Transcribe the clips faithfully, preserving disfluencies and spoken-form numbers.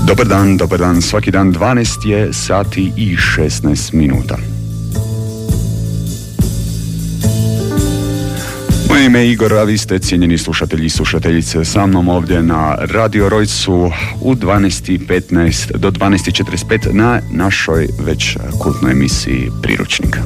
Dobar dan, dobar dan. Svaki dan dvanaest je sati i šesnaest minuta. Moje ime je Igor, a vi ste cijenjeni slušatelji i slušateljice sa mnom ovdje na Radio Rojcu u dvanaest i petnaest do dvanaest i četrdeset pet na našoj već kultnoj emisiji Priručnika.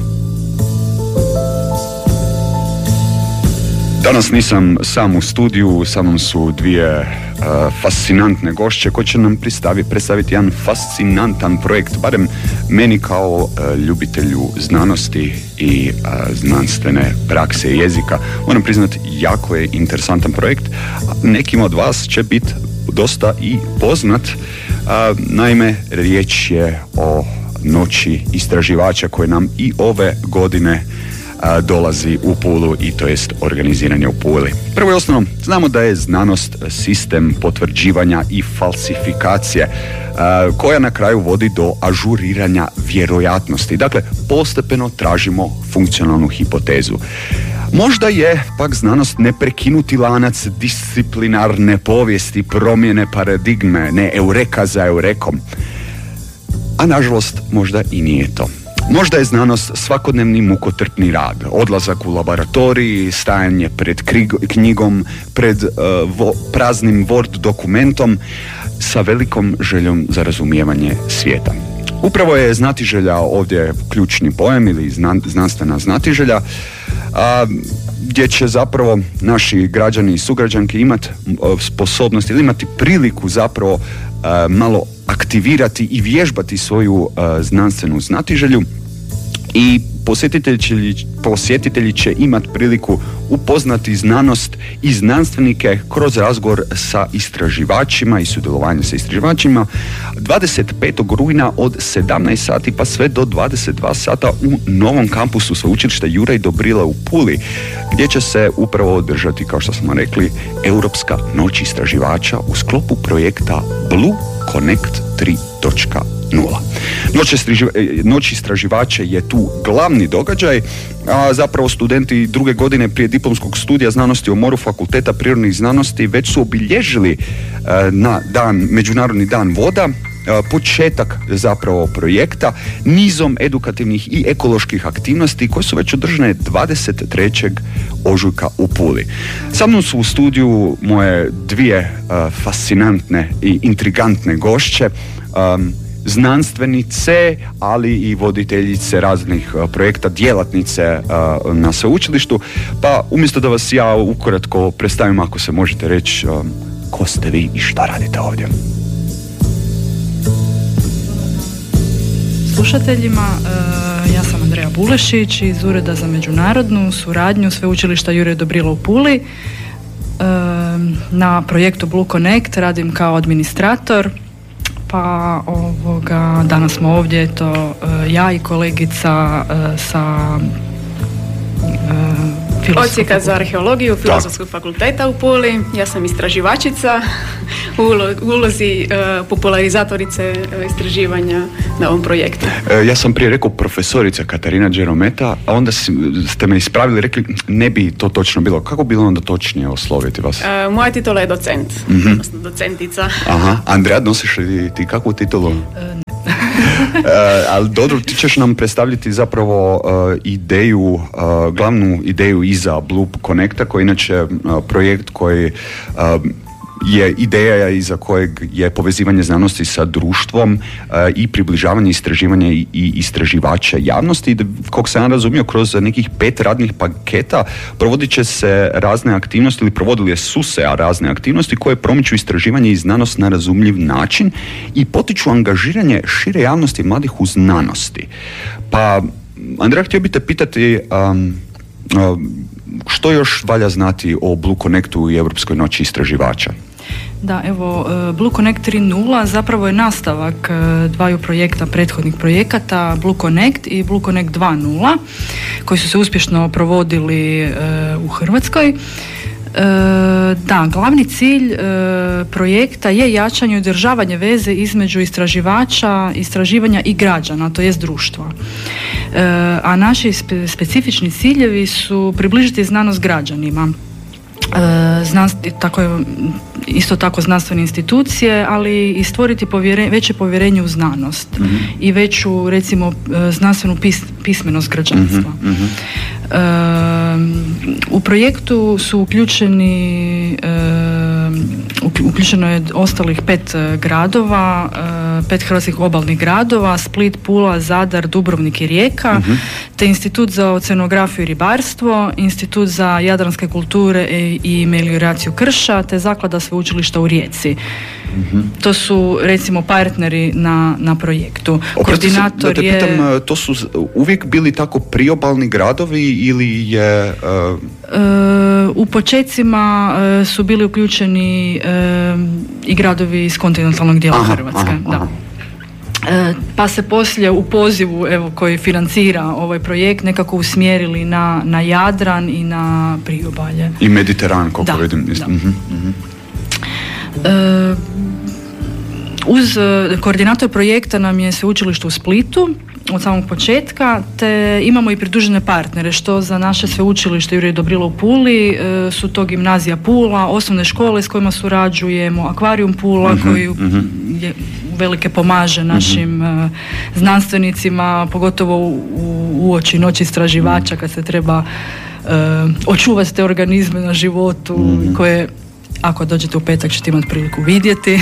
Danas nisam sam u studiju, sa mnom su dvije uh, fascinantne gošće koje će nam predstaviti, predstaviti jedan fascinantan projekt, barem meni kao uh, ljubitelju znanosti i uh, znanstvene prakse i jezika. Moram priznati, jako je interesantan projekt. Nekim od vas će biti dosta i poznat. Uh, naime, riječ je o noći istraživača koje nam i ove godine A, dolazi u Pulu i to jest organiziranje u Puli. Prvo i osnovno, znamo da je znanost sistem potvrđivanja i falsifikacije a, koja na kraju vodi do ažuriranja vjerojatnosti. Dakle, postepeno tražimo funkcionalnu hipotezu. Možda je pak znanost neprekinuti lanac disciplinarne povijesti, promjene paradigme, ne eureka za eurekom. A nažalost, možda i nije to. Možda je znanost svakodnevni mukotrpni rad, odlazak u laboratoriji, stajanje pred knjigom, pred uh, vo, praznim Word dokumentom sa velikom željom za razumijevanje svijeta. Upravo je znatiželja ovdje ključni pojam ili znan, znanstvena znatiželja, a, gdje će zapravo naši građani i sugrađanke imati uh, sposobnost ili imati priliku zapravo uh, malo aktivirati i vježbati svoju uh, znanstvenu znatiželju i posjetitelji će, posjetitelji će imati priliku upoznati znanost i znanstvenike kroz razgovor sa istraživačima i sudjelovanje sa istraživačima dvadeset petog rujna od sedamnaest sati pa sve do dvadeset dva sata u novom kampusu sveučilišta Juraj Dobrila u Puli, gdje će se upravo održati, kao što smo rekli, Europska noć istraživača u sklopu projekta Blue Connect tri točka nula. Noć, istraživa, noć istraživača je tu glavni događaj, a zapravo studenti druge godine prije diplomskog studija znanosti o moru Fakulteta prirodnih znanosti već su obilježili na dan, Međunarodni dan voda, početak zapravo projekta nizom edukativnih i ekoloških aktivnosti koje su već održane dvadeset trećeg ožujka u Puli. Sa mnom su u studiju moje dvije uh, fascinantne i intrigantne gošće, um, znanstvenice, ali i voditeljice raznih uh, projekta, djelatnice uh, na sveučilištu. Pa umjesto da vas ja ukratko predstavim, ako se možete reći uh, ko ste vi i šta radite ovdje. Slušateljima, ja sam Andreja Bulešić iz Ureda za međunarodnu suradnju Sveučilišta Juraj Dobrila u Puli. Na projektu Blue Connect radim kao administrator, pa ovoga, danas smo ovdje, to ja i kolegica sa Odsjeka za arheologiju Filozofskog fakulteta u Puli. Ja sam istraživačica u ulozi uh, popularizatorice uh, istraživanja na ovom projektu. E, ja sam prije rekao profesorica Katarina Đerometa, a onda ste me ispravili, rekli ne bi to točno bilo. Kako bilo onda točnije osloviti vas? Uh, moja titula je docent, mm-hmm. odnosno docentica. Aha, Andreja, nosiš li ti kakvu titulu? Uh, Uh, ali dobro, ti ćeš nam predstavljati zapravo uh, ideju, uh, glavnu ideju iza Blue Connecta, koji je inače uh, projekt koji uh, je ideja iza kojeg je povezivanje znanosti sa društvom uh, i približavanje istraživanja i, i istraživača javnosti. Kog sam ja razumio, kroz nekih pet radnih paketa provodit će se razne aktivnosti ili provodile su se razne aktivnosti koje promiču istraživanje i znanost na razumljiv način i potiču angažiranje šire javnosti mladih u znanosti. Pa, Andreja, htio bih te pitati um, um, što još valja znati o Blue Connectu i Europskoj noći istraživača? Da, evo, Blue Connect tri nula zapravo je nastavak dvaju projekta, prethodnih projekata, Blue Connect i Blue Connect dva nula, koji su se uspješno provodili e, u Hrvatskoj. E, da, glavni cilj e, projekta je jačanje i održavanje veze između istraživača, istraživanja i građana, to jest društva. E, a naši spe, specifični ciljevi su približiti znanost građanima. E, znanost, tako je, isto tako znanstvene institucije, ali i stvoriti povjere, veće povjerenje u znanost mm-hmm. i veću, recimo, znanstvenu pis, pismenost građanstva. Mm-hmm. E, u projektu su uključeni e, uključeno je ostalih pet gradova, pet hrvatskih obalnih gradova, Split, Pula, Zadar, Dubrovnik i Rijeka, mm-hmm. te Institut za oceanografiju i ribarstvo, Institut za jadranske kulture i melioraciju krša, te Zaklada sveučilišta u Rijeci. Mm-hmm. To su, recimo, partneri na, na projektu. Koordinator da te je... pitam, to su uvijek bili tako priobalni gradovi ili je... Uh... Uh, u počecima uh, su bili uključeni uh, i gradovi iz kontinentalnog dijela aha, Hrvatske. Aha, da. Aha. Uh, pa se poslije u pozivu, evo, koji financira ovaj projekt, nekako usmjerili na, na Jadran i na priobalje. I Mediteran, koliko da, vidim. Da. Uh-huh, uh-huh. Uh, uz uh, koordinator projekta nam je sveučilište u Splitu od samog početka, te imamo i pridružene partnere, što za naše sveučilište Juraj Dobrila u Puli uh, su to Gimnazija Pula, osnovne škole s kojima surađujemo, Akvarijum Pula, uh-huh, koji uh-huh. je velike pomaže našim uh, znanstvenicima, pogotovo u, u, u oči noći istraživača, kad se treba uh, očuvati te organizme na životu, uh-huh. koje, ako dođete u petak, ćete imati priliku vidjeti.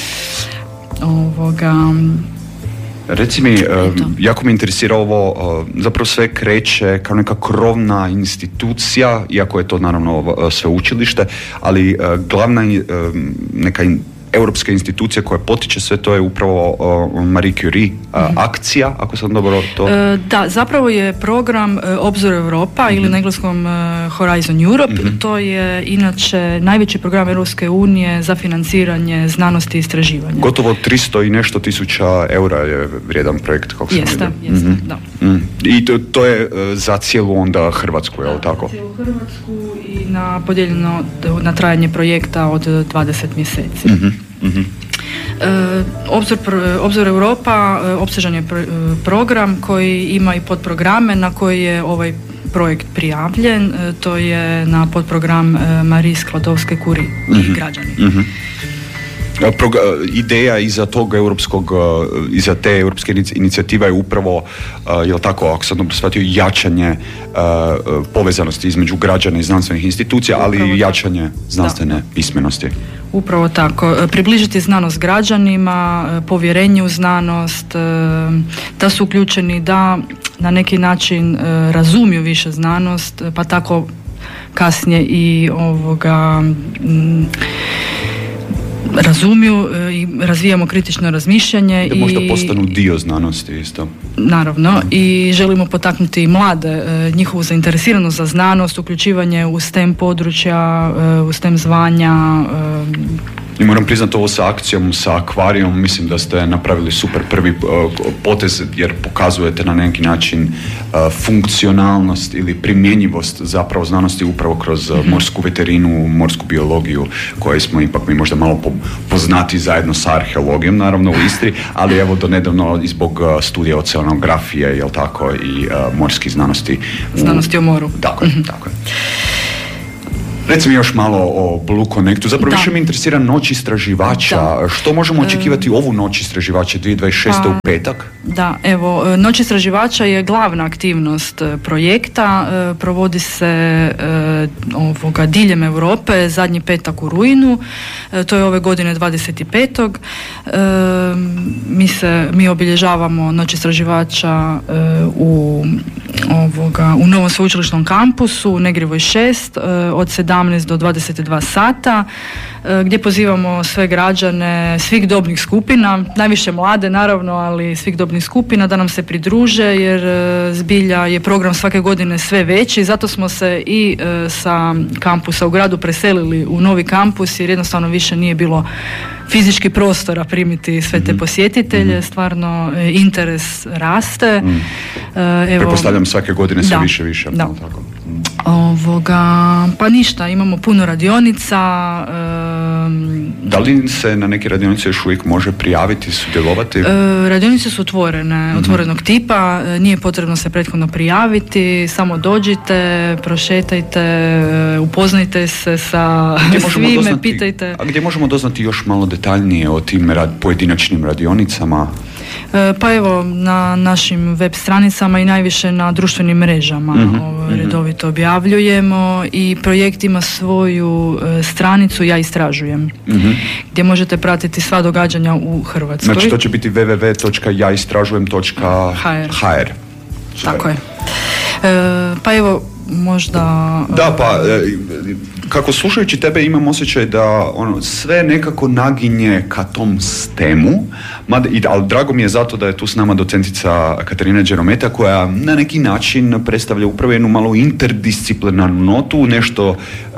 Ovoga... Reci mi, uh, jako me interesira ovo, uh, zapravo sve kreće kao neka krovna institucija, iako je to naravno uh, sveučilište, ali uh, glavna uh, neka in, europska institucija koja potiče sve to je upravo uh, Marie Curie uh, mm-hmm. akcija, ako sam dobro to... E, da, zapravo je program uh, Obzor Europa mm-hmm. ili na engleskom uh, Horizon Europe. Mm-hmm. To je inače najveći program Europske unije za financiranje znanosti i istraživanja. Gotovo tristo i nešto tisuća eura je vrijedan projekt, kako sam jeste, vidio. Jeste, mm-hmm. da. Mm. I to, to je uh, za cijelu onda Hrvatsku, je li tako? Za cijelu Hrvatsku i na podijeljeno na trajanje projekta od dvadeset mjeseci. Mm-hmm. Mm-hmm. E, Obzor, Obzor Europa e, opsežan je pro, e, program koji ima i podprograme na koji je ovaj projekt prijavljen. E, to je na podprogram e, Marie Skladovske-Curie mm-hmm. i građani. Mm-hmm. Pro, ideja iza tog europskog, iza te europske inicijative je upravo, jel tako, ako sam dobro shvatio, jačanje uh, povezanosti između građana i znanstvenih institucija, ali i jačanje znanstvene da. pismenosti. Upravo tako. Približiti znanost građanima, povjerenje u znanost, da su uključeni, da na neki način razumiju više znanost, pa tako kasnije i ovoga... M, razumiju i razvijamo kritično razmišljanje. Da i možda postanu dio znanosti isto. Naravno, i želimo potaknuti i mlade, njihovu zainteresiranost za znanost, uključivanje u STEM područja, u STEM zvanja. I moram priznati, ovo sa akcijom, sa akvarijom, mislim da ste napravili super prvi uh, potez, jer pokazujete na neki način uh, funkcionalnost ili primjenjivost zapravo znanosti upravo kroz uh, morsku veterinu, morsku biologiju, koje smo ipak mi možda malo po, poznati zajedno sa arheologijom, naravno u Istri, ali evo do nedavno i zbog uh, studija oceanografije, jel tako, i uh, morskih znanosti. U... Znanosti o moru. Tako je, tako je. Reci mi još malo o Blue Connectu. Zapravo da. više me interesira Noć istraživača. Da. Što možemo očekivati e... ovu Noć istraživača dvije tisuće dvadeset šeste pa, u petak? Da, evo, Noć istraživača je glavna aktivnost projekta. E, provodi se e, ovoga diljem Europe, zadnji petak u rujnu. E, to je ove godine dvadeset petog E, mi se, mi obilježavamo Noć istraživača e, u ovoga, u novom sveučilišnom kampusu u Negrivoj šest e, od sedamnaest do dvadeset dva sata, e, gdje pozivamo sve građane svih dobnih skupina, najviše mlade naravno, ali svih dobnih skupina da nam se pridruže, jer e, zbilja je program svake godine sve veći, zato smo se i e, sa kampusa u gradu preselili u novi kampus, jer jednostavno više nije bilo fizički prostora primiti sve te posjetitelje, mm-hmm. stvarno e, interes raste. Mm. E, evo, Prepostavljam svake godine sve da, više više. Da. Tako. Ovoga, pa ništa, imamo puno radionica, e, Um, da li se na neke radionice još uvijek može prijaviti, sudjelovati? Uh, radionice su otvorene, mm-hmm. otvorenog tipa, nije potrebno se prethodno prijaviti, samo dođite, prošetajte, upoznajte se sa svime, doznati, pitajte. A gdje možemo doznati još malo detaljnije o tim rad, pojedinačnim radionicama? Pa evo, na našim web stranicama i najviše na društvenim mrežama mm-hmm. ovo, redovito objavljujemo i projekt ima svoju e, stranicu Ja istražujem, mm-hmm. gdje možete pratiti sva događanja u Hrvatskoj. Znači to će biti w w w točka ja istražujem točka h r. Tako je. E, pa evo, možda... Da, pa, kako slušajući tebe imam osjećaj da ono, sve nekako naginje ka tom stemu, mada, i, ali drago mi je zato da je tu s nama docentica Katarina Đerometa koja na neki način predstavlja upravo jednu malo interdisciplinarnu notu, nešto,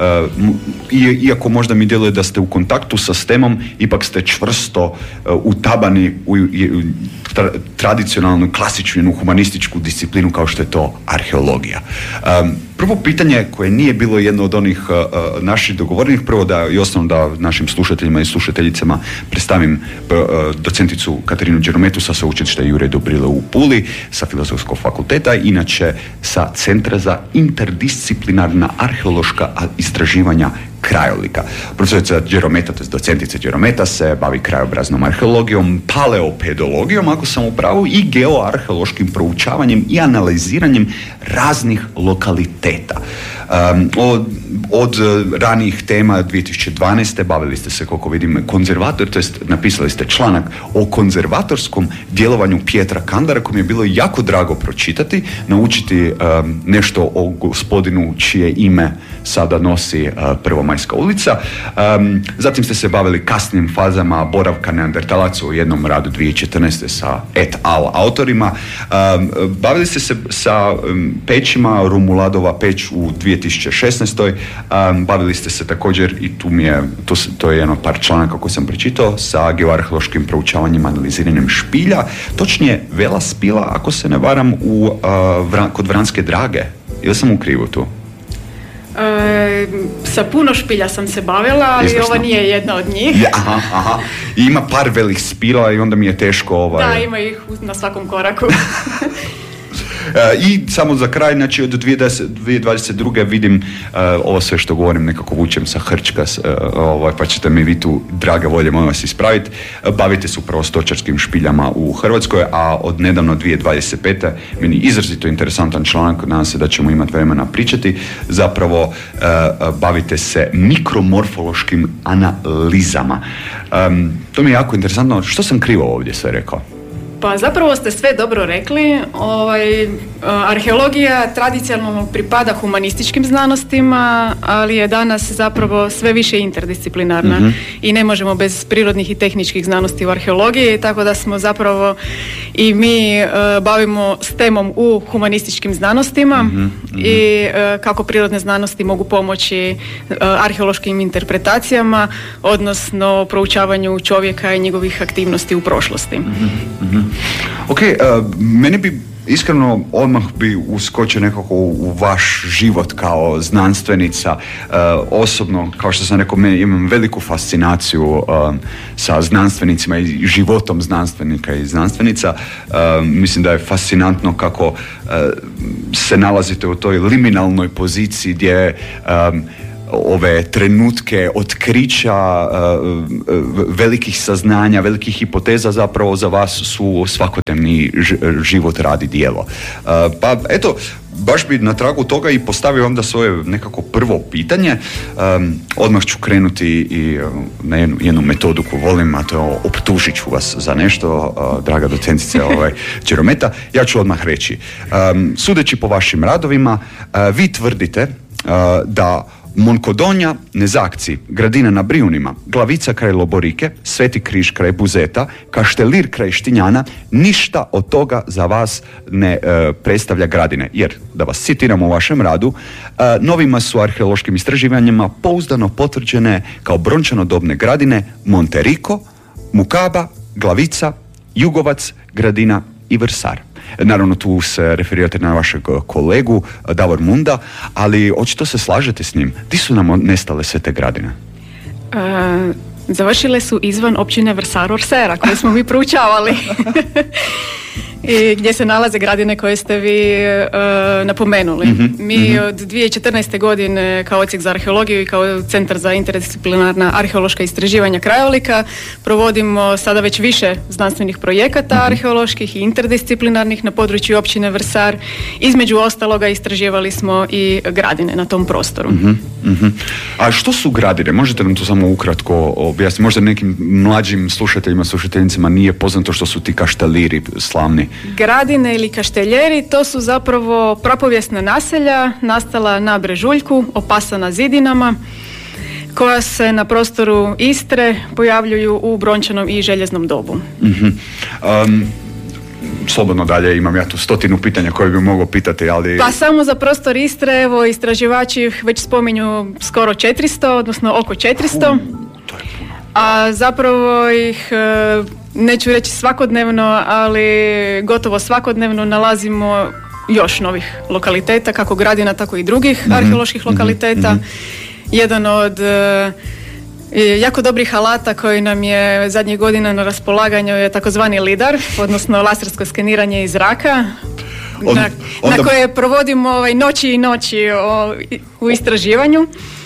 uh, iako možda mi djeluje da ste u kontaktu sa stemom, ipak ste čvrsto uh, utabani u, u, u tra, tradicionalnu, klasičnu, humanističku disciplinu kao što je to arheologija. Um, Prvo pitanje koje nije bilo jedno od onih uh, naših dogovorenih, prvo da i osnovno da našim slušateljima i slušateljicama predstavim uh, docenticu Katarinu Đerometu sa sveučilišta Juraj Dobrile u Puli, sa Filozofskog fakulteta, inače sa Centra za interdisciplinarna arheološka istraživanja krajolika. Profesorica Đerometa, to je docentica Đerometa, se bavi krajobraznom arheologijom, paleopedologijom, ako sam u pravu, i geoarheološkim proučavanjem i analiziranjem raznih lokaliteta. Um, od, od ranijih tema dvije tisuće dvanaeste bavili ste se, koliko vidim, konzervator, to jest napisali ste članak o konzervatorskom djelovanju Pietra Kandara, kojem je bilo jako drago pročitati, naučiti um, nešto o gospodinu čije ime sada nosi uh, Prvomajska ulica. Um, zatim ste se bavili kasnim fazama boravka neandertalaca u jednom radu dvije tisuće četrnaeste sa et al. Autorima. Um, bavili ste se sa um, pećima, Romuladova peć u dvije tisuće šesnaestoj. Um, bavili ste se također, i tu mi je, to, to je jedno par članaka koji sam pročitao, sa geoarheološkim proučavanjem, analiziranjem špilja, točnije Vela Spila, ako se ne varam, u, uh, vra, kod Vranske Drage. Ili sam u krivu tu? E, sa puno špilja sam se bavila, ali Izvrsno. Ova nije jedna od njih. Ja, aha, aha. I ima par velih spila i onda mi je teško ovaj... Da, ima ih na svakom koraku. I samo za kraj, znači od dvije tisuće dvadeset druge vidim uh, ovo sve što govorim nekako vučem sa hrčka, uh, ovaj, pa ćete mi vi tu, drage volje, molim vas ispraviti. Uh, bavite se upravo stočarskim špiljama u Hrvatskoj, a od nedavno dvije tisuće dvadeset pete meni izrazito interesantan članak, nadam se da ćemo imati vremena pričati, zapravo uh, bavite se mikromorfološkim analizama. Um, to mi je jako interesantno. Što sam krivo ovdje sve rekao? Pa zapravo ste sve dobro rekli. Ovaj, arheologija tradicionalno pripada humanističkim znanostima, ali je danas zapravo sve više interdisciplinarna mm-hmm. i ne možemo bez prirodnih i tehničkih znanosti u arheologiji, tako da smo zapravo i mi uh, bavimo s temom u humanističkim znanostima mm-hmm. Mm-hmm. i uh, kako prirodne znanosti mogu pomoći uh, arheološkim interpretacijama, odnosno proučavanju čovjeka i njegovih aktivnosti u prošlosti. Mm-hmm. Mm-hmm. Ok, uh, meni bi iskreno odmah bi uskočio nekako u vaš život kao znanstvenica. Uh, osobno, kao što sam rekao, imam veliku fascinaciju uh, sa znanstvenicima i životom znanstvenika i znanstvenica. Uh, mislim da je fascinantno kako uh, se nalazite u toj liminalnoj poziciji gdje um, ove trenutke otkrića, velikih saznanja, velikih hipoteza zapravo za vas su svakodnevni život, rad i djelo. Pa eto, baš bi na tragu toga i postavio onda svoje nekako prvo pitanje. Um, odmah ću krenuti i na jednu, jednu metodu koju volim, a to je optužit ću vas za nešto, uh, draga docentice ovaj, Đerometa. Ja ću odmah reći. Um, sudeći po vašim radovima, uh, vi tvrdite uh, da Monkodonja, Nezakci, Gradina na Brijunima, Glavica kraj Loborike, Sveti križ kraj Buzeta, Kaštelir kraj Štinjana, ništa od toga za vas ne e, predstavlja gradine. Jer, da vas citiram u vašem radu, e, novima su arheološkim istraživanjima pouzdano potvrđene kao brončanodobne gradine Monteriko, Mukaba, Glavica, Jugovac, Gradina i Vrsar. Naravno, tu se referirate na vašeg kolegu Davor Munda, ali očito se slažete s njim. Di su nam nestale sve te gradine? Uh, završile su izvan općine Vrsar Orsera koje smo mi proučavali. I gdje se nalaze gradine koje ste vi uh, napomenuli. Mm-hmm. Mi mm-hmm. od dvije tisuće četrnaeste. godine kao Odsjek za arheologiju i kao Centar za interdisciplinarna arheološka istraživanja krajolika provodimo sada već više znanstvenih projekata mm-hmm. arheoloških i interdisciplinarnih na području općine Vrsar. Između ostaloga istraživali smo i gradine na tom prostoru. Mm-hmm. Mm-hmm. A što su gradine? Možete nam to samo ukratko objasniti? Možda nekim mlađim slušateljima, slušateljicama nije poznato što su ti kašteliri slavni. Gradine ili kašteljeri, to su zapravo prapovijesna naselja nastala na brežuljku, opasana zidinama, koja se na prostoru Istre pojavljuju u brončanom i željeznom dobu. Mm-hmm. Um, slobodno dalje, imam ja tu stotinu pitanja koje bi mogao pitati, ali... Pa samo za prostor Istre, evo, istraživači već spominju skoro četiristo, odnosno oko četiristo. Um, to je puno. A zapravo ih... neću reći svakodnevno, ali gotovo svakodnevno nalazimo još novih lokaliteta, kako gradina, tako i drugih mm-hmm. arheoloških lokaliteta. Mm-hmm. Jedan od e, jako dobrih alata koji nam je zadnjih godina na raspolaganju je takozvani lidar, odnosno lasersko skeniranje iz zraka, On, na, onda... na koje provodimo ovaj, noći i noći o, u istraživanju.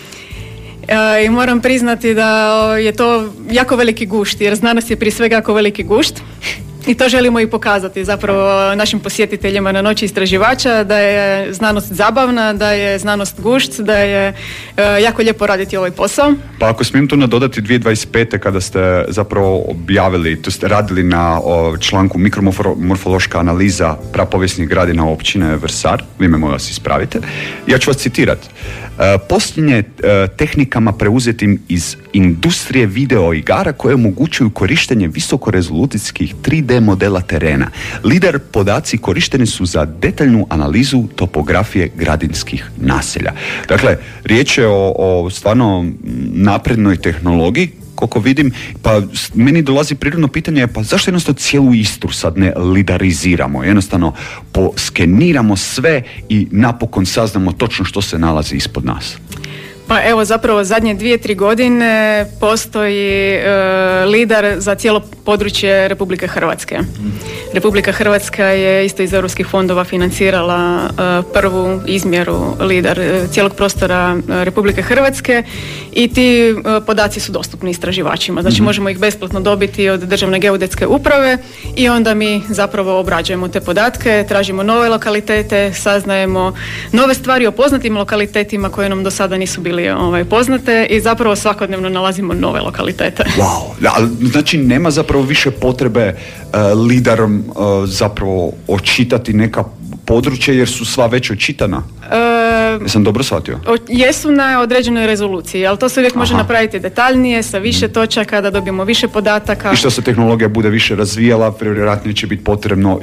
I moram priznati da je to jako veliki gušt, jer znanost je prije svega jako veliki gušt i to želimo i pokazati zapravo našim posjetiteljima na Noći istraživača, da je znanost zabavna, da je znanost gušt, da je jako lijepo raditi ovaj posao. Pa ako smijem tu nadodati dvije tisuće dvadeset pete. kada ste zapravo objavili, to ste radili na o, članku mikromorfološka analiza prapovijesnih gradina općine Vrsar, vi me molim vas ispravite, ja ću vas citirati. E, posljednje e, tehnikama preuzetim iz industrije video igara koje omogućuju korištenje visokorezolucijskih tri D modela terena. Lider podaci korišteni su za detaljnu analizu topografije gradinskih naselja. Dakle, riječ je o, o stvarno naprednoj tehnologiji, koliko vidim, pa meni dolazi prirodno pitanje, pa zašto jednostavno cijelu Istru sad ne lidariziramo, jednostavno poskeniramo sve i napokon saznamo točno što se nalazi ispod nas? Pa evo, zapravo zadnje dvije, tri godine postoji e, lidar za cijelo područje Republike Hrvatske. Republika Hrvatska je isto iz europskih fondova financirala e, prvu izmjeru lidar e, cijelog prostora e, Republike Hrvatske i ti e, podaci su dostupni istraživačima. Znači mm-hmm. možemo ih besplatno dobiti od Državne geodetske uprave i onda mi zapravo obrađujemo te podatke, tražimo nove lokalitete, saznajemo nove stvari o poznatim lokalitetima koje nam do sada nisu bili ovaj, poznate i zapravo svakodnevno nalazimo nove lokalitete. Wow, znači nema zapravo više potrebe uh, lidarom uh, zapravo očitati neka područja jer su sva već očitana? E, Jesam dobro shvatio? O, jesu na određenoj rezoluciji, ali to se uvijek Aha. može napraviti detaljnije, sa više točaka, da dobijemo više podataka. I što se tehnologija bude više razvijala, vjerojatno će biti potrebno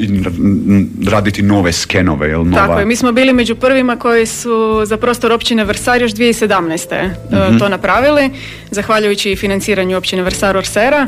raditi nove skenove. Jel, nova... Tako je, mi smo bili među prvima koji su za prostor općine Vrsar još dvije tisuće sedamnaeste. Mm-hmm. to napravili, zahvaljujući financiranju općine Vrsar Orsera.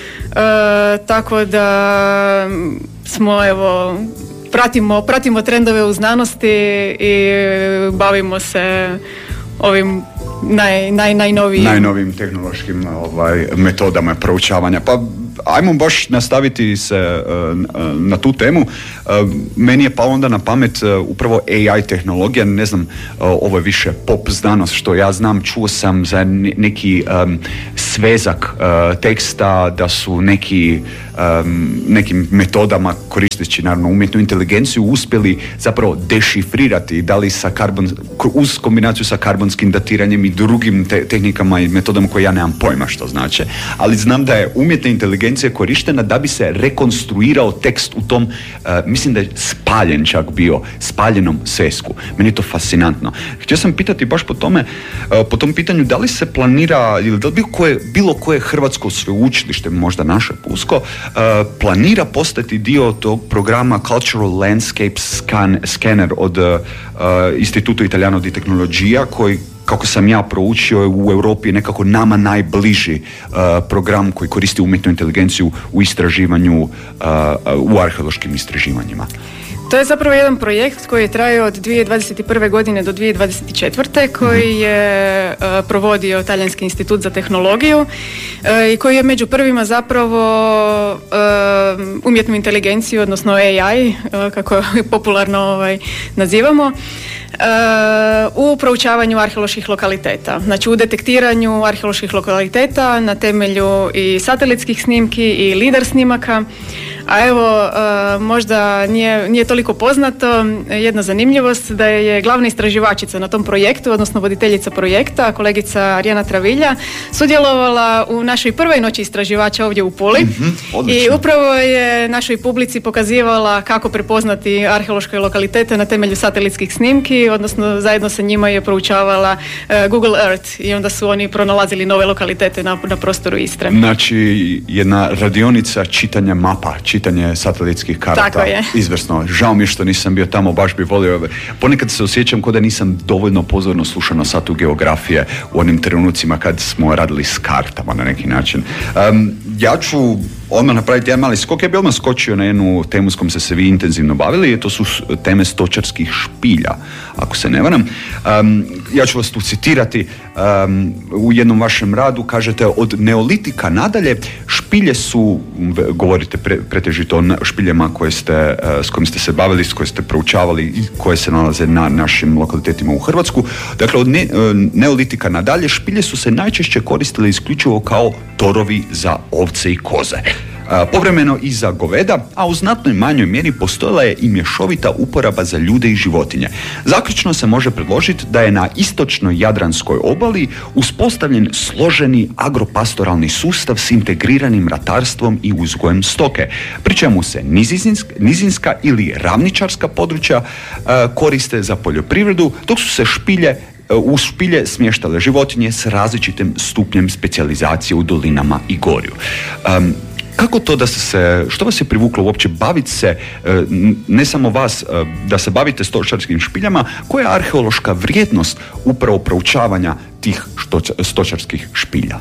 E, tako da smo evo Pratimo, pratimo trendove u znanosti i bavimo se ovim naj, naj, najnovijim... najnovijim tehnološkim ovaj, metodama proučavanja. Pa ajmo baš nastaviti se uh, na tu temu. Uh, meni je palo onda na pamet uh, upravo A I tehnologija, ne znam, uh, ovo je više pop znanost što ja znam, čuo sam za neki um, svezak uh, teksta da su neki um, nekim metodama koristeći naravno umjetnu inteligenciju uspjeli zapravo dešifrirati da li sa karbon, uz kombinaciju sa karbonskim datiranjem i drugim te- tehnikama i metodama koje ja nemam pojma što znače, ali znam da je umjetna inteligencija korištena da bi se rekonstruirao tekst u tom, uh, mislim da je spaljen čak bio, spaljenom svesku. Meni je to fascinantno. Htio sam pitati baš po tome, uh, po tom pitanju da li se planira, ili da li bilo koje, bilo koje hrvatsko sveučilište, možda naše Pusko, uh, planira postati dio tog programa Cultural Landscape Scan, Scanner od uh, Instituto Italiano di Tecnologia, koji, kako sam ja proučio, u Europi je nekako nama najbliži uh, program koji koristi umjetnu inteligenciju u istraživanju, uh, u arheološkim istraživanjima. To je zapravo jedan projekt koji je trajao od dvije tisuće dvadeset prve godine do dvije tisuće dvadeset četvrte koji je uh, provodio Talijanski institut za tehnologiju uh, i koji je među prvima zapravo uh, umjetnu inteligenciju, odnosno A I, uh, kako je popularno ovaj, nazivamo, Uh, u proučavanju arheoloških lokaliteta. Znači u detektiranju arheoloških lokaliteta na temelju i satelitskih snimki i lidar snimaka. A evo, uh, možda nije, nije toliko poznato, jedna zanimljivost da je glavna istraživačica na tom projektu, odnosno voditeljica projekta, kolegica Arijana Travilja, sudjelovala u našoj prvoj noći istraživača ovdje u Puli. Mm-hmm, i upravo je našoj publici pokazivala kako prepoznati arheološke lokalitete na temelju satelitskih snimki, odnosno zajedno sa njima je proučavala uh, Google Earth i onda su oni pronalazili nove lokalitete na, na prostoru Istre. Znači, jedna radionica čitanja mapa, čitanje satelitskih karata. Tako je. Izvrsno. Žao mi je što nisam bio tamo, baš bi volio. Ponekad se osjećam kao da nisam dovoljno pozorno slušao na satu geografije u onim trenucima kad smo radili s kartama na neki način. Um, ja ću odmah napraviti jedan mali skok. Ja bi odmah skočio na jednu temu s kojom ste se vi intenzivno bavili, to su teme stočarskih špilja, ako se ne varam. Um, ja ću vas tu citirati. Um, u jednom vašem radu kažete: od neolitika nadalje špilje su, govorite pre, pretežito o špiljama koje ste, uh, s kojim ste se bavili, s koje ste proučavali i koje se nalaze na našim lokalitetima u Hrvatsku. Dakle, od ne, uh, neolitika nadalje špilje su se najčešće koristile isključivo kao torovi za ovce i koze. Povremeno i za goveda, a u znatnoj manjoj mjeri postojala je i mješovita uporaba za ljude i životinje. Zaključno se može predložiti da je na istočnoj Jadranskoj obali uspostavljen složeni agropastoralni sustav s integriranim ratarstvom i uzgojem stoke, pri čemu se nizinska, nizinska ili ravničarska područja uh, koriste za poljoprivredu, dok su se špilje u špilje smještale životinje s različitim stupnjem specijalizacije u dolinama i gorju. Um, Kako to da ste se, što vas je privuklo uopće baviti se, ne samo vas, da se bavite stočarskim špiljama, koja je arheološka vrijednost upravo proučavanja tih stočarskih špilja?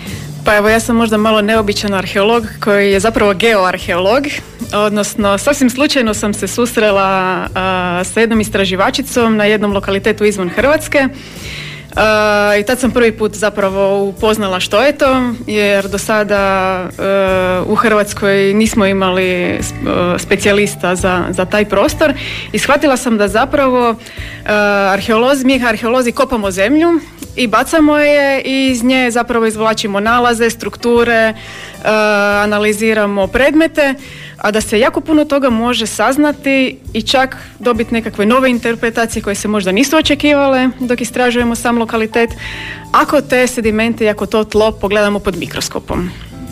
Pa evo, ja sam možda malo neobičan arheolog koji je zapravo geoarheolog, odnosno sasvim slučajno sam se susrela a, sa jednom istraživačicom na jednom lokalitetu izvan Hrvatske. Uh, i tad sam prvi put zapravo upoznala što je to, jer do sada uh, u Hrvatskoj nismo imali uh, specijalista za, za taj prostor i shvatila sam da zapravo uh, arheolozi, mi arheolozi kopamo zemlju i bacamo je i iz nje zapravo izvlačimo nalaze, strukture, uh, analiziramo predmete, a da se jako puno toga može saznati i čak dobiti nekakve nove interpretacije koje se možda nisu očekivale dok istražujemo sam lokalitet, ako te sedimente i ako to tlo pogledamo pod mikroskopom.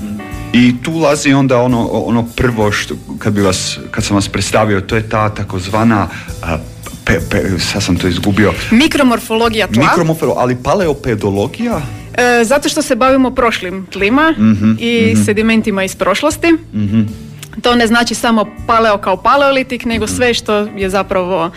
I tu ulazi onda ono, ono prvo što, kad bi vas, kad sam vas predstavio, to je ta takozvana a, pe, pe, sad sam to izgubio. Mikromorfologija tla. Mikromorfologija, ali paleopedologija? E, zato što se bavimo prošlim tlima mm-hmm, i mm-hmm. sedimentima iz prošlosti. Mm-hmm. To ne znači samo paleo kao paleolitik, nego sve što je zapravo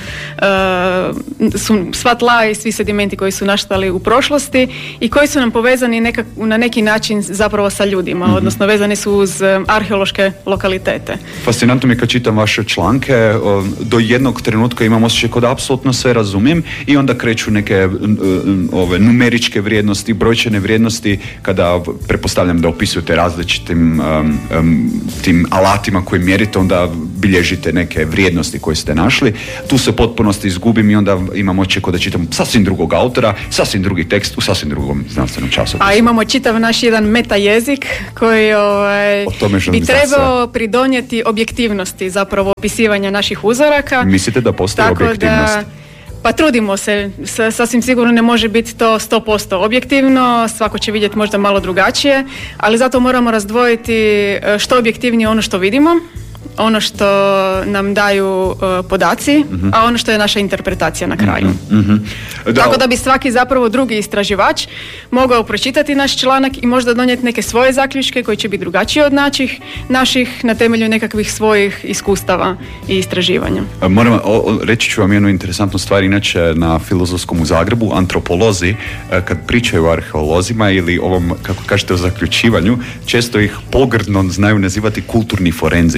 uh, su sva tla i svi sedimenti koji su nastali u prošlosti i koji su nam povezani nekak, na neki način zapravo sa ljudima, mm-hmm. odnosno vezani su uz um, arheološke lokalitete. Fascinantno mi je kad čitam vaše članke, um, do jednog trenutka imam osjećaj kod apsolutno sve razumijem i onda kreću neke um, ove numeričke vrijednosti, brojčane vrijednosti, kada pretpostavljam da opisujete različitim um, um, tim alatima koji mjerite, onda bilježite neke vrijednosti koje ste našli. Tu se u potpunosti izgubim i onda imam očeko da čitam sasvim drugog autora, sasvim drugi tekst u sasvim drugom znanstvenom časopisu. A imamo čitav naš jedan meta jezik koji ovaj, bi trebao pridonijeti objektivnosti zapravo opisivanja naših uzoraka. Mislite da postoji objektivnost? Da, pa trudimo se, sasvim sigurno ne može biti to sto posto objektivno, svako će vidjeti možda malo drugačije, ali zato moramo razdvojiti što objektivnije ono što vidimo, ono što nam daju uh, podaci, mm-hmm. a ono što je naša interpretacija na kraju. Mm-hmm. Da, tako da bi svaki zapravo drugi istraživač mogao pročitati naš članak i možda donijeti neke svoje zaključke koji će biti drugačiji od naših, naših na temelju nekakvih svojih iskustava i istraživanja. Moram, o, reći ću vam jednu interesantnu stvar, inače na Filozofskom u Zagrebu antropolozi kad pričaju o arheolozima ili ovom, kako kažete, o zaključivanju, često ih pogrdno znaju nazivati kulturni forenzičari.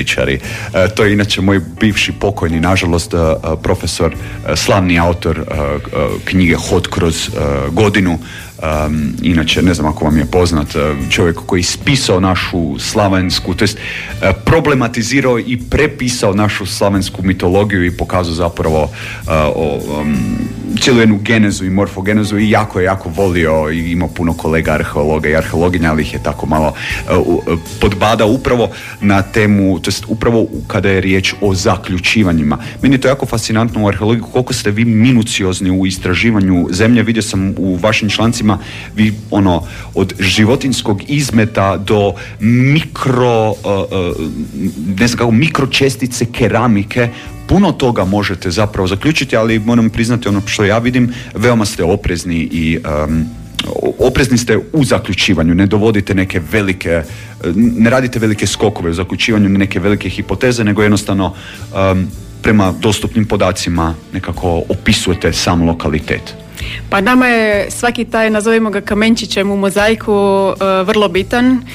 To je inače moj bivši pokojni, nažalost, profesor, slavni autor knjige Hod kroz godinu. Um, inače, ne znam ako vam je poznat, čovjek koji je ispisao našu slavensku, to jest problematizirao i prepisao našu slavensku mitologiju i pokazao zapravo uh, o, um, cijelu jednu genezu i morfogenezu i jako je jako volio i imao puno kolega arheologa i arheologinja, ali ih je tako malo uh, podbadao upravo na temu, to jest upravo kada je riječ o zaključivanjima. Meni je to jako fascinantno u arheologiji, koliko ste vi minuciozni u istraživanju zemlje. Vidio sam u vašim člancima vi ono od životinskog izmeta do mikro uh, uh, ne znam kako, mikročestice keramike, puno toga možete zapravo zaključiti, ali moram priznati ono što ja vidim, veoma ste oprezni i um, oprezni ste u zaključivanju, ne dovodite neke velike, ne radite velike skokove u zaključivanju, neke velike hipoteze, nego jednostavno um, prema dostupnim podacima nekako opisujete sam lokalitet. Pa nama je svaki taj, nazovimo ga kamenčićem u mozaiku, uh, vrlo bitan uh,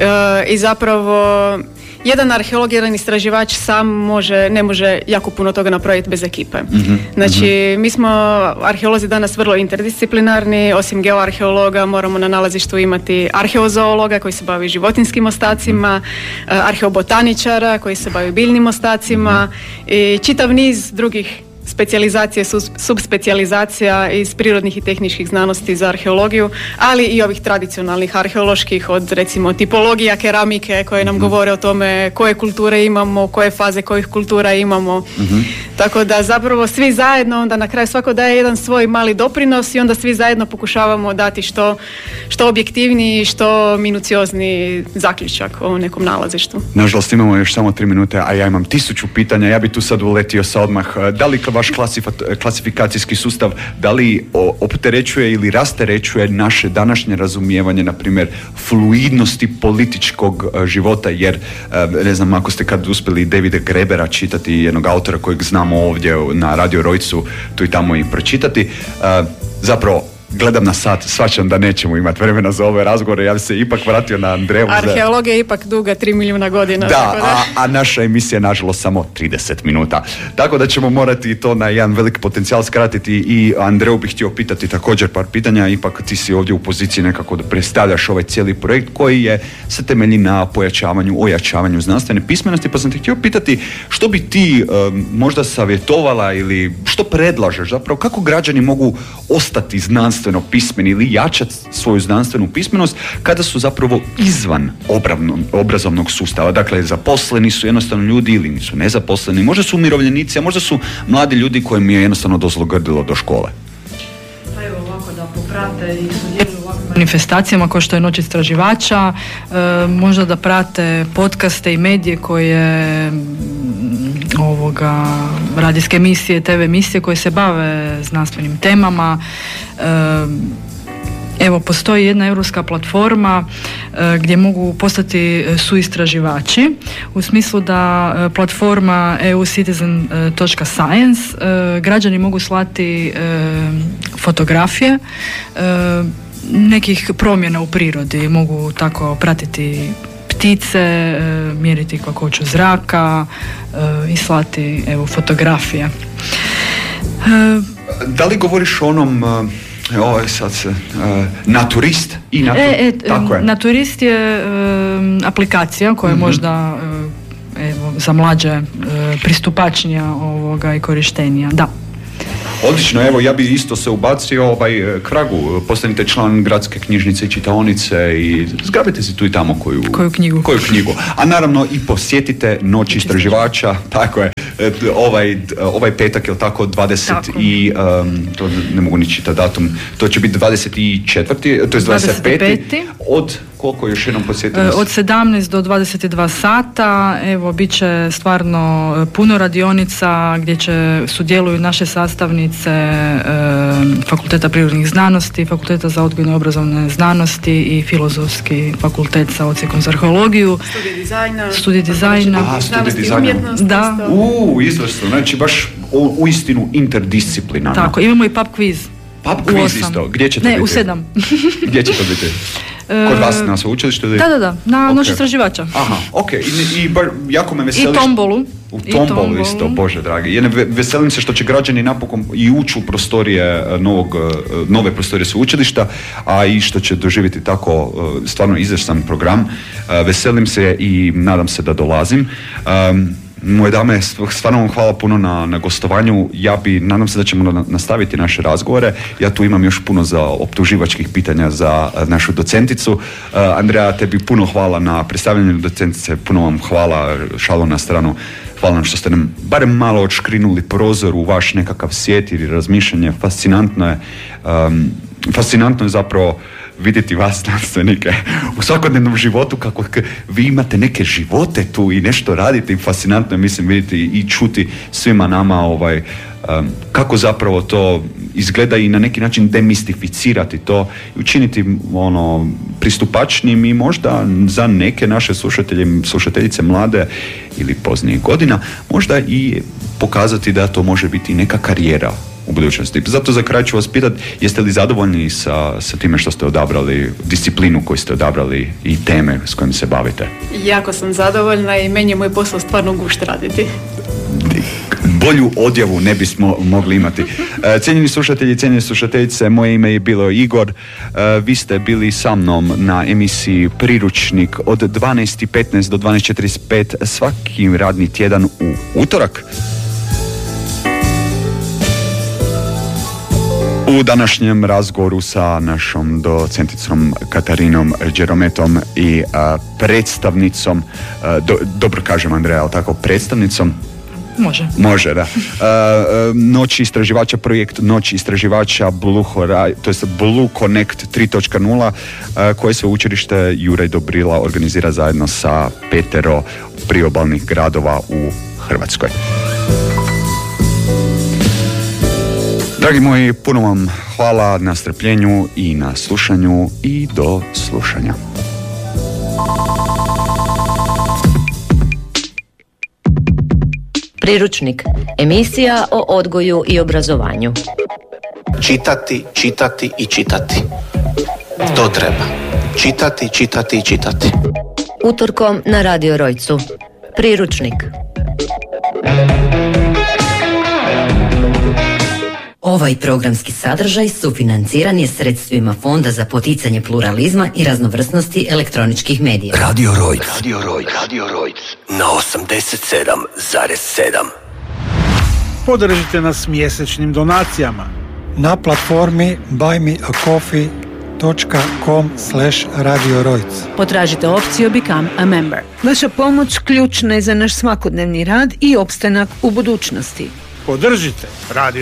i zapravo jedan arheolog, jedan istraživač sam može, ne može jako puno toga napraviti bez ekipe. Mm-hmm. Znači, mi smo arheolozi danas vrlo interdisciplinarni, osim geoarheologa moramo na nalazištu imati arheozoologa koji se bavi životinjskim ostacima, mm-hmm. arheobotaničara koji se bavi biljnim ostacima mm-hmm. i čitav niz drugih specijalizacije, subspecijalizacija iz prirodnih i tehničkih znanosti za arheologiju, ali i ovih tradicionalnih arheoloških, od recimo tipologija keramike koje nam mm-hmm. govore o tome koje kulture imamo, koje faze kojih kultura imamo. Mm-hmm. Tako da zapravo svi zajedno onda na kraju svako daje jedan svoj mali doprinos i onda svi zajedno pokušavamo dati što, što objektivniji, što minuciozni zaključak o nekom nalazištu. Nažalost imamo još samo tri minute, a ja imam tisuću pitanja. Ja bi tu sad uletio sa odmah. Da li vaš klasifikacijski sustav, da li opterećuje ili rasterećuje naše današnje razumijevanje, na primjer, fluidnosti političkog života, jer ne znam, ako ste kad uspjeli Davida Grebera čitati, jednog autora kojeg znamo ovdje na Radio Rojcu, tu i tamo i pročitati, zapravo gledam na sat, shvaćam da nećemo imati vremena za ove razgovore, ja bi se ipak vratio na Andreju. Arheologija je ipak duga tri milijuna godina. Da, da. A, a naša emisija je nažalost samo trideset minuta. Tako da ćemo morati to na jedan veliki potencijal skratiti i Andreju bih htio pitati također par pitanja, ipak ti si ovdje u poziciji nekako da predstavljaš ovaj cijeli projekt koji je se temelji na pojačavanju, ojačavanju znanstvene pismenosti, pa sam te htio pitati što bi ti um, možda savjetovala ili što predlažeš zapravo, kako građani mogu ostati znanstveni pismeni ili jačati svoju znanstvenu pismenost kada su zapravo izvan obravno, obrazovnog sustava. Dakle, zaposleni su jednostavno ljudi ili nisu nezaposleni, možda su umirovljenici, a možda su mladi ljudi kojim je jednostavno doslo grdilo do škole. Pa evo ovako da poprate i sudjeluju u ovakvim manifestacijama kao što je Noć istraživača, e, možda da prate podcaste i medije koje ovoga, radijske emisije, te ve emisije koje se bave znanstvenim temama. Evo, postoji jedna europska platforma gdje mogu postati suistraživači, u smislu da platforma e u citizen dot science građani mogu slati fotografije nekih promjena u prirodi, mogu tako pratiti ptice, mjeriti kakvoću zraka i slati evo fotografije. Da li govoriš o onom ovo je sad se, uh, Naturist i natu... e, e, tako je. Naturist je uh, aplikacija koja je mm-hmm. možda uh, evo, za mlađe uh, pristupačnija ovoga i korištenija. Da. Odlično, evo ja bi isto se ubacio ovaj kragu, postanite član gradske knjižnice i čitaonice i zgrabite si tu i tamo koju, koju knjigu. Koju knjigu. A naravno i posjetite Noć istraživača, tako je, ovaj, ovaj petak je tako dvadeset tako. I um, to ne mogu ni čitati datum, to će biti dvadeset četvrti to je dvadeset peti od koliko još jednom posjetiti? Od sedamnaest do dvadeset dva sata, evo, bit će stvarno puno radionica gdje će sudjeluju naše sastavnice e, Fakulteta prirodnih znanosti, Fakulteta za odgojno obrazovne znanosti i Filozofski fakultet sa odsjekom za arheologiju. Studij dizajna. Studij dizajna. A, studij dizajna. Da. U, izvrsno, znači baš u, u istinu interdisciplinarno. Tako, imamo i pub quiz. Pub quiz isto, gdje će to ne, biti? Ne, u sedam. Gdje će to biti? Kod vas na sveučilištu? Ili? Da, da, da, na okay. Noć istraživača. Aha, ok. I, i bar, jako me veseliš... I Tombolu. U Tombolu isto, Bože dragi. Ja veselim se što će građani napokon i ući u prostorije novog, nove prostorije sveučilišta, a i što će doživjeti tako stvarno izvrstan program. Veselim se i nadam se da dolazim. Um, Moje dame, stvarno vam hvala puno na, na gostovanju. Ja bi, nadam se da ćemo nastaviti naše razgovore. Ja tu imam još puno za optuživačkih pitanja za našu docenticu. Uh, Andreja, tebi puno hvala na predstavljanju docentice, puno vam hvala, šalu na stranu. Hvala nam što ste nam barem malo odškrinuli prozor u vaš nekakav svijet ili razmišljanje. Fascinantno je, um, fascinantno je zapravo vidjeti vas znanstvenike u svakodnevnom životu, kako vi imate neke živote tu i nešto radite i fascinantno je, mislim, vidjeti i čuti svima nama ovaj, um, kako zapravo to izgleda i na neki način demistificirati to i učiniti ono pristupačnim i možda za neke naše slušatelje, slušateljice mlade ili poznijih godina, možda i pokazati da to može biti neka karijera u budućnosti. Zato za kraj ću vas pitati, jeste li zadovoljni sa, sa time što ste odabrali, disciplinu koju ste odabrali i teme s kojim se bavite? Jako sam zadovoljna i meni je moj posao stvarno gušt raditi. Bolju odjavu ne bismo mogli imati. Cijenjeni slušatelji, cijenjene slušateljice, moje ime je bilo Igor. Vi ste bili sa mnom na emisiji Priručnik od dvanaest i petnaest do dvanaest i četrdeset pet svaki radni tjedan u utorak. U današnjem razgovoru sa našom docenticom Katarinom Đerometom i a, predstavnicom, a, do, dobro kažem Andreja, ali tako, predstavnicom? Može. Može, da. A, Noć istraživača, projekt Noć istraživača Blue Horizon, to jest Blue Connect tri točka nula, a, koje sveučilište Juraj Dobrila organizira zajedno sa petero priobalnih gradova u Hrvatskoj. Dragi moji, puno vam hvala na strpljenju i na slušanju i do slušanja. Priručnik, emisija o odgoju i obrazovanju. Čitati, čitati i čitati. To treba. Čitati, čitati i čitati. Utorkom na Radio Rojcu. Priručnik. Ovaj programski sadržaj sufinanciran je sredstvima Fonda za poticanje pluralizma i raznovrsnosti elektroničkih medija. Radio Rojc. Radio Rojc. Radio Rojc. Na osamdeset sedam zarez sedam. Podržite nas mjesečnim donacijama na platformi buy me a coffee dot com slash radio rojc. Potražite opciju Become a Member. Vaša pomoć ključna je za naš svakodnevni rad i opstanak u budućnosti. Podržite Radio